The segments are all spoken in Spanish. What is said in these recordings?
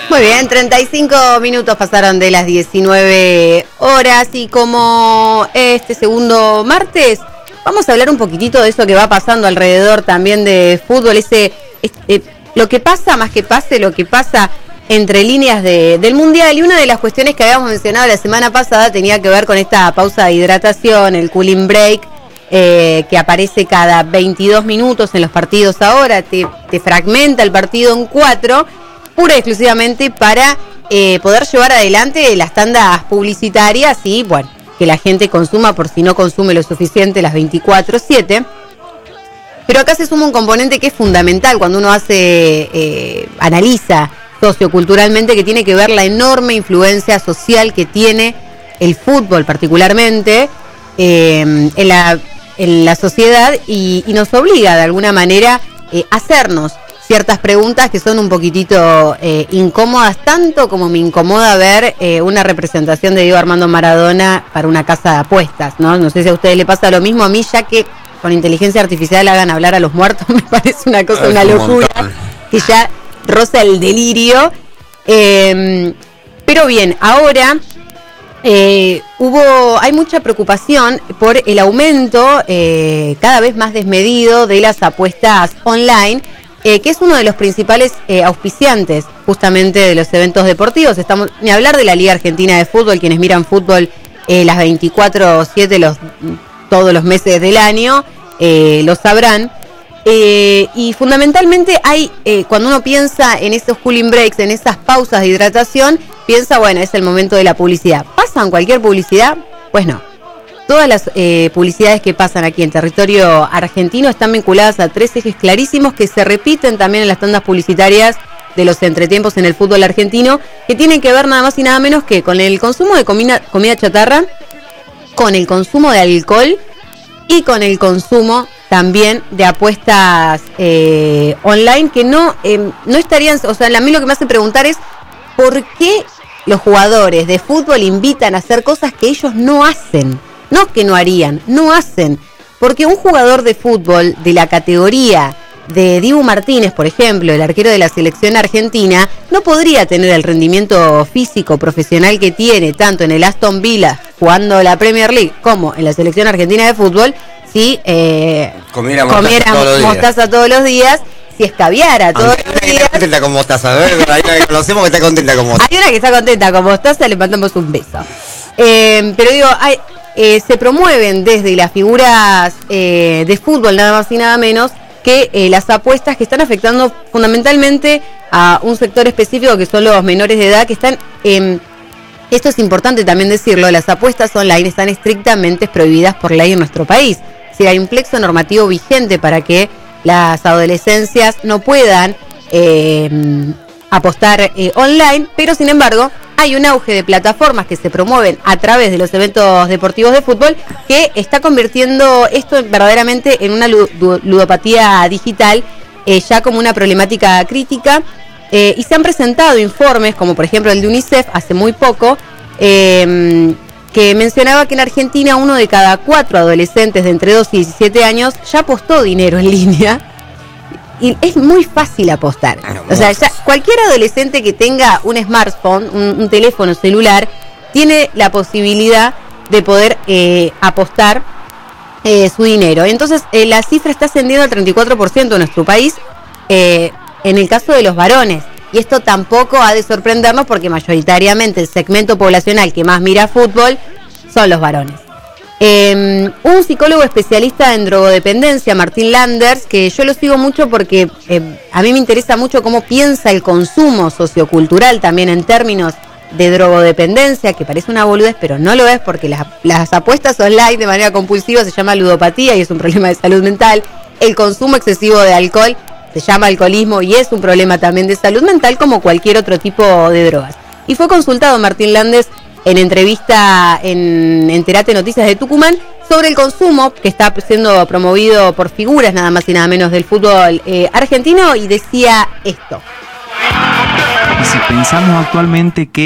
Muy bien, 35 minutos pasaron de las 19 horas y como este segundo martes vamos a hablar un poquitito de eso que va pasando alrededor también de fútbol, lo que pasa, más que pase, lo que pasa entre líneas del Mundial. Y una de las cuestiones que habíamos mencionado la semana pasada tenía que ver con esta pausa de hidratación, el cooling break, que aparece cada 22 minutos en los partidos ahora, te fragmenta el partido en 4, pura y exclusivamente para poder llevar adelante las tandas publicitarias y, bueno, que la gente consuma por si no consume lo suficiente las 24/7. Pero acá se suma un componente que es fundamental cuando uno analiza socioculturalmente, que tiene que ver la enorme influencia social que tiene el fútbol particularmente en la sociedad y nos obliga de alguna manera a hacernos ciertas preguntas que son un poquitito incómodas, tanto como me incomoda ver una representación de Diego Armando Maradona para una casa de apuestas, ¿no? No sé si a ustedes le pasa lo mismo. A mí, ya que con inteligencia artificial hagan hablar a los muertos, me parece una cosa, una locura, que ya roza el delirio. Pero bien, ahora hay mucha preocupación por el aumento cada vez más desmedido de las apuestas online, que es uno de los principales auspiciantes justamente de los eventos deportivos. Ni hablar de la Liga Argentina de Fútbol, quienes miran fútbol las 24/7 todos los meses del año, lo sabrán. Y fundamentalmente cuando uno piensa en esos cooling breaks, en esas pausas de hidratación, piensa, bueno, es el momento de la publicidad. ¿Pasan cualquier publicidad? Pues no. Todas las publicidades que pasan aquí en territorio argentino están vinculadas a 3 ejes clarísimos que se repiten también en las tandas publicitarias de los entretiempos en el fútbol argentino, que tienen que ver nada más y nada menos que con el consumo de comida chatarra, con el consumo de alcohol y con el consumo también de apuestas online, que no estarían, o sea, a mí lo que me hace preguntar es ¿por qué los jugadores de fútbol invitan a hacer cosas que ellos no hacen? No que no harían, no hacen. Porque un jugador de fútbol de la categoría de Dibu Martínez, por ejemplo, el arquero de la selección argentina, no podría tener el rendimiento físico profesional que tiene tanto en el Aston Villa jugando la Premier League como en la selección argentina de fútbol si comiera mostaza todos los días, si escabiara todos los días. Está contenta con mostaza, ¿verdad? Hay una que conocemos que está contenta con mostaza. Hay una que está contenta con mostaza, le mandamos un beso. Pero digo, se promueven desde las figuras de fútbol, nada más y nada menos, que las apuestas que están afectando fundamentalmente a un sector específico que son los menores de edad, que están... esto es importante también decirlo, las apuestas online están estrictamente prohibidas por ley en nuestro país. Si hay un plexo normativo vigente para que las adolescencias no puedan apostar online, pero sin embargo hay un auge de plataformas que se promueven a través de los eventos deportivos de fútbol que está convirtiendo esto verdaderamente en una ludopatía digital, ya como una problemática crítica, y se han presentado informes como por ejemplo el de UNICEF hace muy poco, que mencionaba que en Argentina 1 de cada 4 adolescentes de entre 2 y 17 años ya apostó dinero en línea. Y es muy fácil apostar. O sea, ya cualquier adolescente que tenga un smartphone, un teléfono celular, tiene la posibilidad de poder apostar su dinero. Entonces, la cifra está ascendiendo al 34% en nuestro país, en el caso de los varones. Y esto tampoco ha de sorprendernos porque mayoritariamente el segmento poblacional que más mira fútbol son los varones. Un psicólogo especialista en drogodependencia, Martín Landers, que yo lo sigo mucho porque a mí me interesa mucho cómo piensa el consumo sociocultural también en términos de drogodependencia, que parece una boludez, pero no lo es porque las apuestas online de manera compulsiva se llama ludopatía y es un problema de salud mental. El consumo excesivo de alcohol se llama alcoholismo y es un problema también de salud mental como cualquier otro tipo de drogas. Y fue consultado Martín Landers en entrevista en Enterate Noticias de Tucumán sobre el consumo que está siendo promovido por figuras nada más y nada menos del fútbol argentino, y decía esto. Y si pensamos actualmente que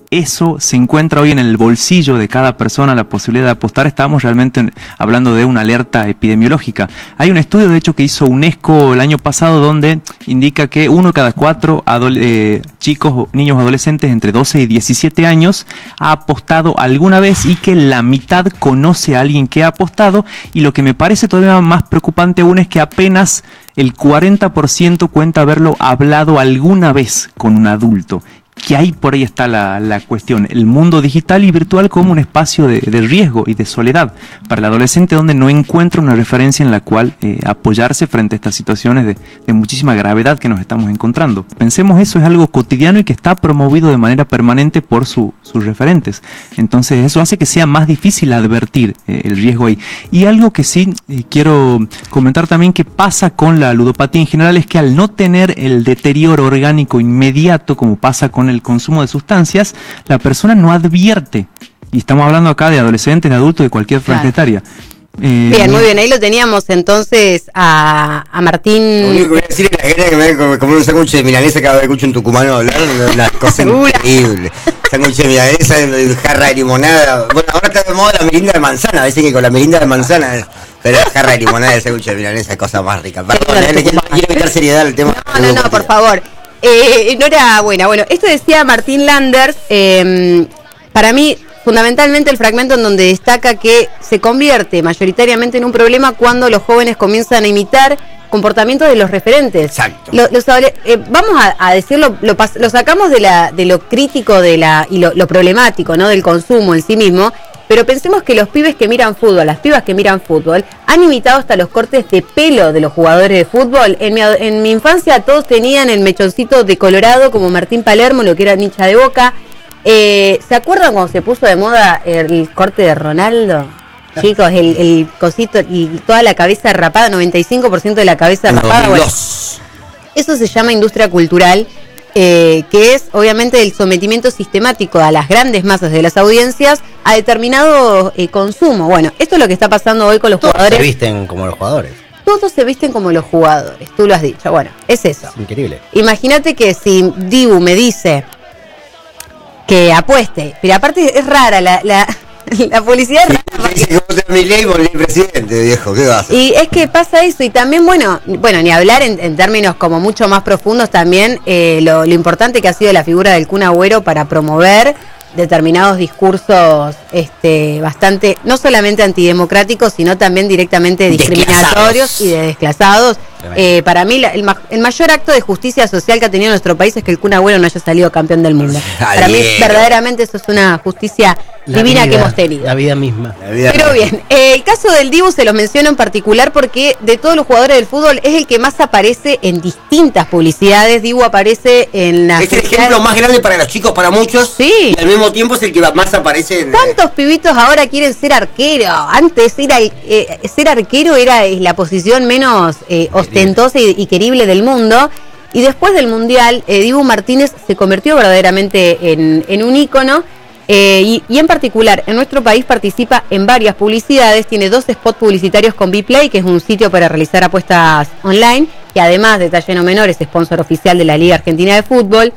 eso se encuentra hoy en el bolsillo de cada persona, la posibilidad de apostar, estamos realmente hablando de una alerta epidemiológica. Hay un estudio, de hecho, que hizo UNESCO el año pasado, donde indica que 1 de cada 4 chicos, niños o adolescentes entre 12 y 17 años ha apostado alguna vez, y que la mitad conoce a alguien que ha apostado, y lo que me parece todavía más preocupante aún es que apenas el 40% cuenta haberlo hablado alguna vez con un adulto. Que ahí por ahí está la cuestión, el mundo digital y virtual como un espacio de riesgo y de soledad para el adolescente, donde no encuentra una referencia en la cual apoyarse frente a estas situaciones de muchísima gravedad que nos estamos encontrando. Pensemos, eso es algo cotidiano y que está promovido de manera permanente por sus referentes. Entonces eso hace que sea más difícil advertir el riesgo ahí. Y algo que sí quiero comentar también que pasa con la ludopatía en general es que al no tener el deterioro orgánico inmediato, como pasa con el consumo de sustancias, la persona no advierte. Y estamos hablando acá de adolescentes, de adultos, de cualquier franja etaria. Bien, muy bien, ahí lo teníamos entonces a Martín. Lo único que voy a decir es la gente que me ve comer un sándwich de milanesa cada vez que escucho un tucumano hablar, una cosa increíble. Sándwich de milanesa, jarra de limonada. Bueno, ahora está de moda la merinda de manzana, dicen que con la merinda de manzana, pero la jarra de limonada y el sándwich de milanesa es cosa más rica. Perdón, quiero evitar seriedad al tema. No, por favor. No era buena. Bueno, esto decía Martín Landers. Para mí, fundamentalmente el fragmento en donde destaca que se convierte mayoritariamente en un problema cuando los jóvenes comienzan a imitar comportamientos de los referentes. Exacto. Vamos a decirlo, lo sacamos de lo crítico y lo problemático, ¿no? Del consumo en sí mismo. Pero pensemos que los pibes que miran fútbol, las pibas que miran fútbol, han imitado hasta los cortes de pelo de los jugadores de fútbol. En mi infancia todos tenían el mechoncito de colorado, como Martín Palermo, lo que era hincha de Boca. ¿Se acuerdan cuando se puso de moda el corte de Ronaldo? Chicos, el cosito y toda la cabeza rapada, 95% de la cabeza rapada. Bueno, eso se llama industria cultural. Que es obviamente el sometimiento sistemático a las grandes masas de las audiencias a determinado consumo. Bueno, esto es lo que está pasando hoy con los jugadores. Se visten como los jugadores. Todos se visten como los jugadores, tú lo has dicho. Bueno, es eso. Es increíble. Imagínate que si Dibu me dice que apueste, pero aparte es rara la publicidad. Sí, dice que mi ley por el presidente, viejo, ¿qué vas a hacer? Y es que pasa eso, y también, bueno, ni hablar en términos como mucho más profundos también, lo importante que ha sido la figura del Kun Agüero para promover determinados discursos bastante, no solamente antidemocráticos, sino también directamente discriminatorios y de desclasados. Para mí el mayor acto de justicia social que ha tenido nuestro país es que el Kun Agüero no haya salido campeón del mundo. Para mí verdaderamente eso es una justicia divina que hemos tenido. La vida misma. Pero bien, el caso del Dibu se lo menciono en particular porque de todos los jugadores del fútbol es el que más aparece en distintas publicidades. Dibu aparece en las... Es el ejemplo más grande para los chicos, para muchos. Sí. Y al mismo tiempo es el que más aparece en... ¿Cuántos pibitos ahora quieren ser arquero? Antes ser arquero era la posición menos ostentosa y querible del mundo. Y después del Mundial, Dibu Martínez se convirtió verdaderamente en un ícono. Y en particular, en nuestro país participa en varias publicidades. Tiene 2 spots publicitarios con Bplay, que es un sitio para realizar apuestas online, que además, detalle no menor, es sponsor oficial de la Liga Argentina de Fútbol.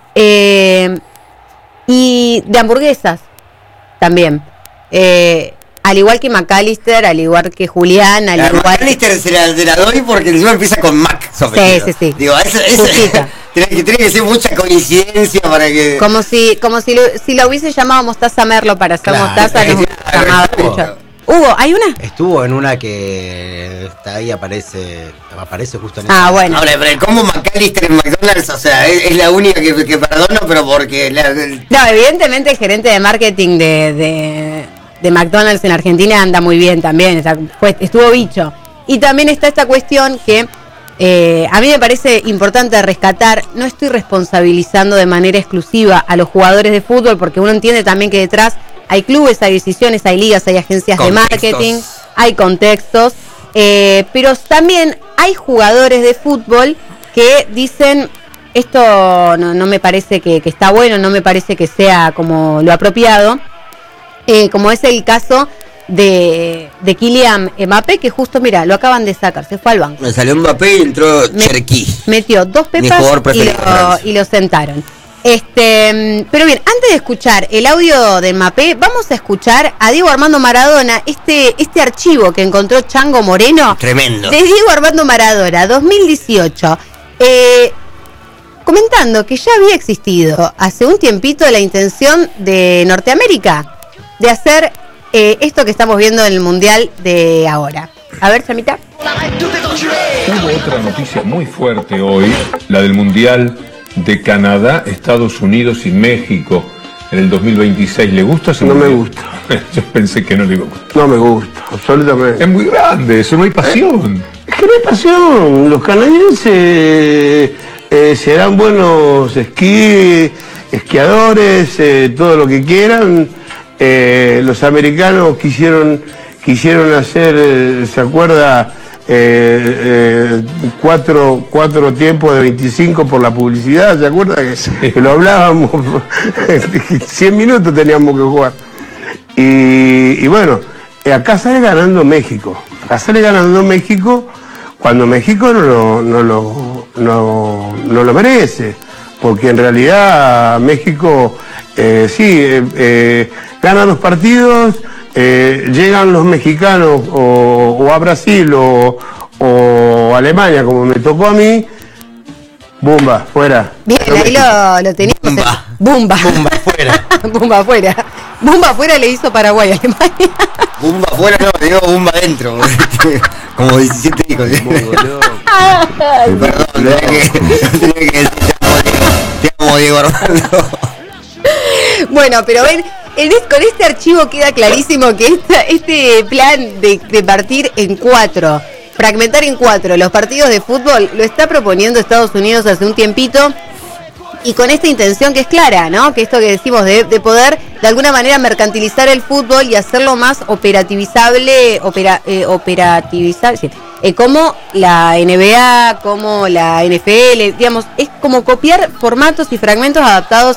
Y de hamburguesas también. Al igual que McAllister, al igual que Julián, al igual... McAllister se la doy porque encima empieza con Mac. Sí. Digo, eso tiene que ser mucha coincidencia para que... Como si lo hubiese llamado Mostaza Merlo para hacer mostaza, no llamaba mucho. Hugo, ¿hay una? Estuvo en una que está ahí, aparece justo en esa. Bueno. Ahora, pero ¿cómo McAllister en McDonald's? O sea, es la única que perdono, pero porque... No, evidentemente el gerente de marketing de McDonald's en Argentina anda muy bien también, estuvo bicho. Y también está esta cuestión que a mí me parece importante rescatar. No estoy responsabilizando de manera exclusiva a los jugadores de fútbol, porque uno entiende también que detrás hay clubes, hay decisiones, hay ligas, hay agencias de marketing, hay contextos, pero también hay jugadores de fútbol que dicen: esto no me parece que está bueno, no me parece que sea como lo apropiado, como es el caso de Kylian Mbappé, que justo, mira, lo acaban de sacar, se fue al banco. Me salió Mbappé y entró Cherki. Metió 2 pepas y lo sentaron. Pero bien, antes de escuchar el audio de Mbappé, vamos a escuchar a Diego Armando Maradona, este archivo que encontró Chango Moreno. Tremendo. De Diego Armando Maradona, 2018. Comentando que ya había existido hace un tiempito la intención de Norteamérica de hacer esto que estamos viendo en el Mundial de ahora. A ver, Chamita. Hubo otra noticia muy fuerte hoy, la del Mundial de Canadá, Estados Unidos y México en el 2026. ¿Le gusta ese mundial? No me gusta. Yo pensé que no le iba a gustar. No me gusta, absolutamente. Es muy grande, eso no hay pasión. Es que no hay pasión. Los canadienses serán buenos esquiadores, todo lo que quieran. Los americanos quisieron hacer, ¿se acuerda? 4 tiempos de 25 por la publicidad, ¿se acuerda? Que lo hablábamos, 100 minutos teníamos que jugar. Y bueno, acá sale ganando México. Acá sale ganando México cuando México no lo merece. Porque en realidad México gana los partidos. Llegan los mexicanos o a Brasil o a Alemania, como me tocó a mí, ¡bumba! Fuera. Bien, ahí lo teníamos. ¡Bumba! Bumba fuera. ¡Bumba fuera! ¡Bumba fuera! Le hizo Paraguay a Alemania. Bumba fuera, no, te digo bumba adentro. Como 17 hijos. Perdón, tenía que decir te amo, Diego Armando. Bueno, pero ven, con este archivo queda clarísimo que este plan de partir en 4, fragmentar en 4 los partidos de fútbol, lo está proponiendo Estados Unidos hace un tiempito, y con esta intención que es clara, ¿no? Que esto que decimos de poder de alguna manera mercantilizar el fútbol y hacerlo más operativizable, sí, como la NBA, como la NFL, digamos, es como copiar formatos y fragmentos adaptados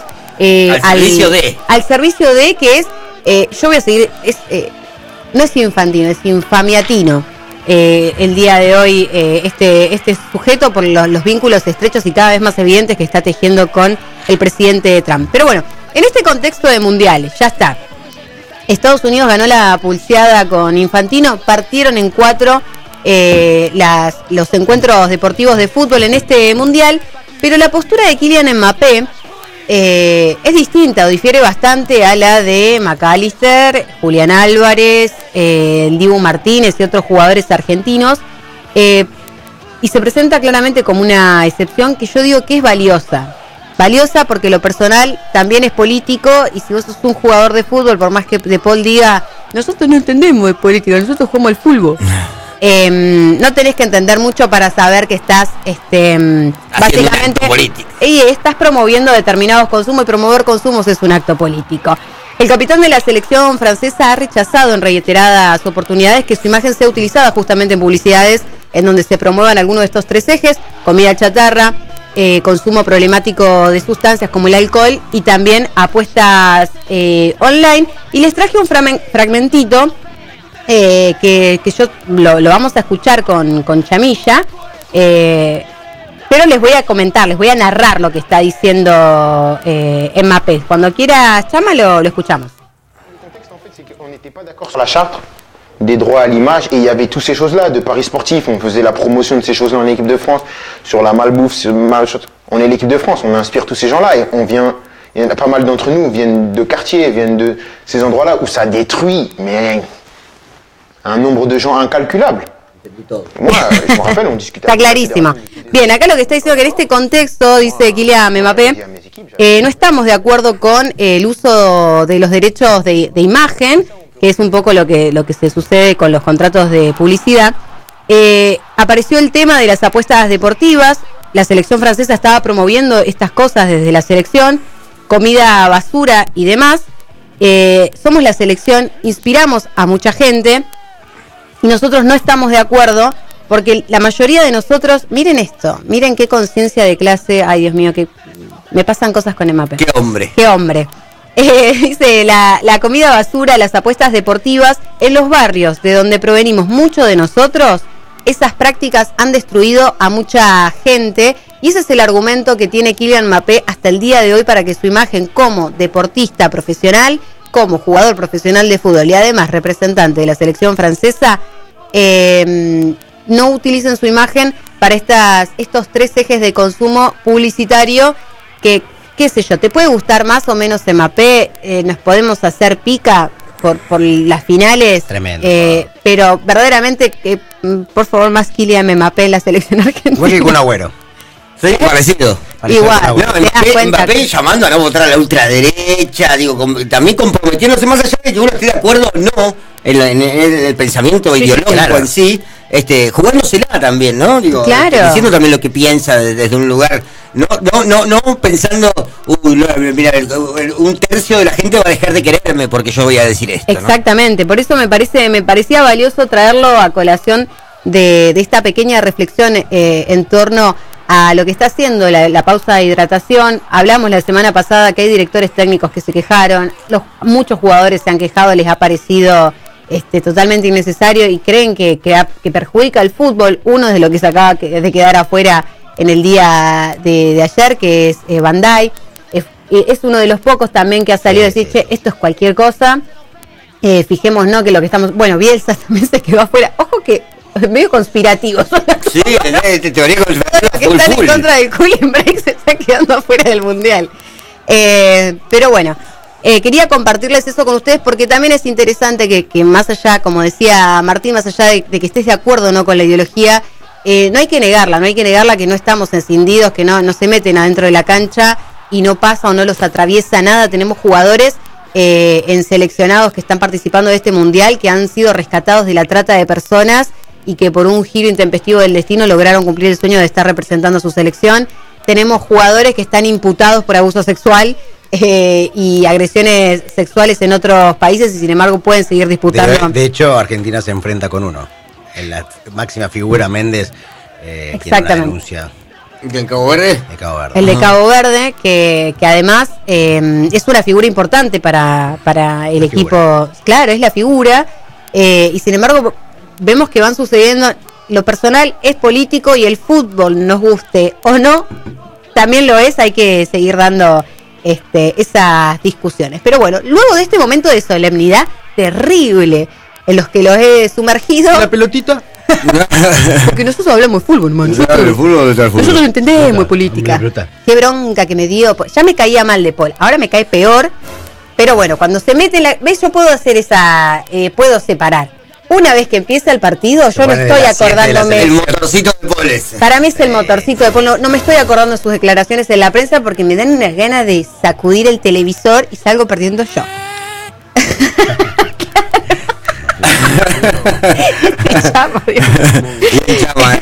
al servicio de que es, yo voy a seguir, no es infantino, es infamiatino el día de hoy este sujeto por los vínculos estrechos y cada vez más evidentes que está tejiendo con el presidente Trump. Pero bueno, en este contexto de mundiales, ya está. Estados Unidos ganó la pulseada con Infantino, partieron en 4 los encuentros deportivos de fútbol en este mundial, pero la postura de Kylian Mbappé es distinta o difiere bastante a la de McAllister, Julián Álvarez, el Dibu Martínez y otros jugadores argentinos, y se presenta claramente como una excepción que yo digo que es valiosa porque lo personal también es político, y si vos sos un jugador de fútbol, por más que De Paul diga nosotros no entendemos de política, nosotros jugamos el fútbol, no tenés que entender mucho para saber que estás básicamente y estás promoviendo determinados consumos, y promover consumos es un acto político. El capitán de la selección francesa ha rechazado en reiteradas oportunidades que su imagen sea utilizada justamente en publicidades en donde se promuevan algunos de estos 3 ejes: comida chatarra, consumo problemático de sustancias como el alcohol y también apuestas online. Y les traje un fragmentito que yo lo vamos a escuchar con Chamilla, pero les voy a comentar, les voy a narrar lo que está diciendo Mbappé. Cuando quiera, Chama, lo escuchamos. On n'était pas d'accord sur la charte des droits à l'image, et il y avait toutes ces choses-là de paris sportifs. On faisait la promotion de ces choses-là en équipe de France, sur la malbouffe, on est l'équipe de France, on inspire tous ces gens-là, et on vient, il y en a pas mal d'entre nous viennent de quartiers, viennent de ces endroits-là où ça détruit, mais un nombre de gens incalculable. Je me rappelle, on discutait. Está clarísimo. Bien, acá lo que está diciendo que en este contexto, dice Kylian Mbappé, no estamos de acuerdo con el uso de los derechos de imagen, que es un poco lo que se sucede con los contratos de publicidad. Apareció el tema de las apuestas deportivas. La selección francesa estaba promoviendo estas cosas desde la selección, comida basura y demás. Somos la selección, inspiramos a mucha gente y nosotros no estamos de acuerdo porque la mayoría de nosotros, miren esto, miren qué conciencia de clase, ay Dios mío, que me pasan cosas con Mbappé. Qué hombre. Qué hombre. Dice, la comida basura, las apuestas deportivas, en los barrios de donde provenimos muchos de nosotros, esas prácticas han destruido a mucha gente Y ese es el argumento que tiene Kylian Mbappé hasta el día de hoy para que su imagen como deportista profesional, como jugador profesional de fútbol y además representante de la selección francesa, no utilicen su imagen para estos 3 ejes de consumo publicitario que, qué sé yo, te puede gustar más o menos Mbappé, nos podemos hacer pica por las finales. Tremendo. Pero verdaderamente, por favor, más Kylian Mbappé en la selección argentina. Igual que con Agüero. Sí, parecido. Igual. No, Mbappé llamando a no votar a la ultraderecha, digo, también comprometiéndose más allá de que uno esté de acuerdo o no en el pensamiento ideológico claro. en sí, jugándosela también, ¿no? Digo, claro. Diciendo también lo que piensa desde un lugar, no pensando, mira, un tercio de la gente va a dejar de quererme porque yo voy a decir esto. Exactamente, ¿no? Por eso me parecía valioso traerlo a colación de esta pequeña reflexión en torno a lo que está haciendo la pausa de hidratación. Hablamos la semana pasada que hay directores técnicos que se quejaron, muchos jugadores se han quejado, les ha parecido totalmente innecesario y creen que perjudica al fútbol. Uno de los que se acaba de quedar afuera en el día de ayer, que es Van Dijk, es uno de los pocos también que ha salido a decir, che, esto es cualquier cosa, fijémonos que lo que estamos... Bueno, Bielsa también se quedó afuera. Ojo que medio conspirativos. Sí, teoría conspirativa. Que están en contra del cooling break se están quedando afuera del mundial. Pero bueno, quería compartirles eso con ustedes porque también es interesante que más allá, como decía Martín, más allá de que estés de acuerdo o no con la ideología, no hay que negarla, que no estamos encendidos, que no se meten adentro de la cancha y no pasa o no los atraviesa nada. Tenemos jugadores en seleccionados que están participando de este mundial que han sido rescatados de la trata de personas y que por un giro intempestivo del destino lograron cumplir el sueño de estar representando a su selección. Tenemos jugadores que están imputados por abuso sexual y agresiones sexuales en otros países y sin embargo pueden seguir disputando. De hecho, Argentina se enfrenta con uno. En la máxima figura, Méndez, tiene una denuncia. ¿De Cabo Verde? De Cabo Verde. El de Cabo Verde, que además es una figura importante para el equipo. Claro, es la figura. Y sin embargo, vemos que van sucediendo. Lo personal es político y el fútbol, nos guste o no, también lo es. Hay que seguir dando esas discusiones. Pero bueno, luego de este momento de solemnidad terrible en los que los he sumergido. ¿La pelotita? Porque nosotros hablamos de fútbol, man. Nosotros entendemos política. Qué bronca que me dio. Ya me caía mal de Paul, ahora me cae peor. Pero bueno, cuando se mete ¿ves? Yo puedo hacer puedo separar. Una vez que empieza el partido, yo no estoy acordándome. El motorcito de Paul ese. Para mí es el motorcito de Paul. No me estoy acordando de sus declaraciones en la prensa porque me dan unas ganas de sacudir el televisor y salgo perdiendo yo. Chama, Dios. Bien, Chama,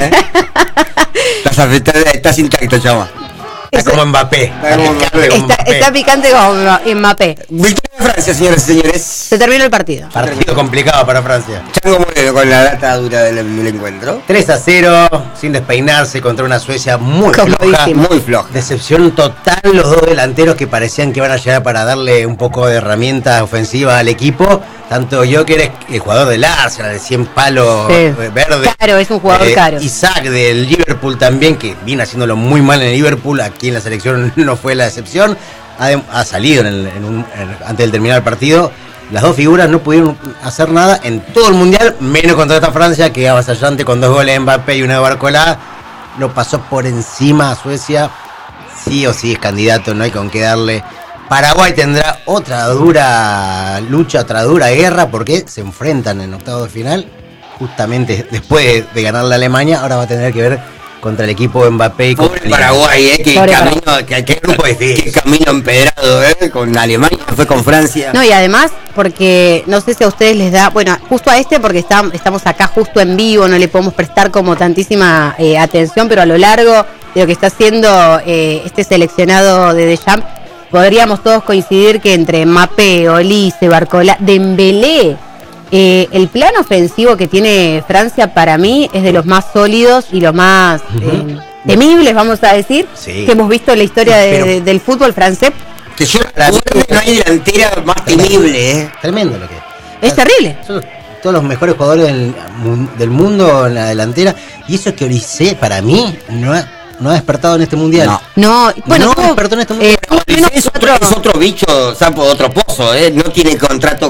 Estás intacto, Chama. Está como Mbappé. Está picante como Mbappé. Victoria de Francia, señoras y señores. Se terminó el partido. Partido complicado para Francia. Chango Moreno con la data dura del encuentro. 3-0, sin despeinarse contra una Suecia muy floja. Muy floja. Decepción total los dos delanteros que parecían que iban a llegar para darle un poco de herramientas ofensivas al equipo. Tanto Joker, el jugador del Arsenal, de 100 palos verde. Claro, es un jugador caro. Isaac del Liverpool también, que viene haciéndolo muy mal en el Liverpool. Aquí en la selección no fue la excepción. Ha salido antes del terminar el partido. Las dos figuras no pudieron hacer nada en todo el mundial, menos contra esta Francia, que avasallante con 2 goles de Mbappé y uno de Barcola. Lo pasó por encima a Suecia. Sí o sí es candidato, no hay con qué darle. Paraguay tendrá otra dura lucha, otra dura guerra, porque se enfrentan en octavos de final. Justamente después de ganar la Alemania, ahora va a tener que ver contra el equipo de Mbappé y Pobre Paraguay, qué grupo difícil, qué camino empedrado, con Alemania, fue con Francia. No, y además, porque no sé si a ustedes les da, bueno, justo a porque estamos acá justo en vivo, no le podemos prestar como tantísima atención, pero a lo largo de lo que está haciendo este seleccionado de Deschamps, podríamos todos coincidir que entre Mbappé, Olise, Barcola, Dembélé, el plan ofensivo que tiene Francia para mí es de los más sólidos y los más temibles, vamos a decir, que hemos visto en la historia del fútbol francés. Que yo no hay delantera más temible, Tremendo lo que es terrible. Son todos los mejores jugadores del mundo en la delantera. Y eso que Olise para mí no no ha despertado en este mundial. No, bueno, no despertó en este mundial. Es otro bicho, sapo, otro pozo, no tiene contrato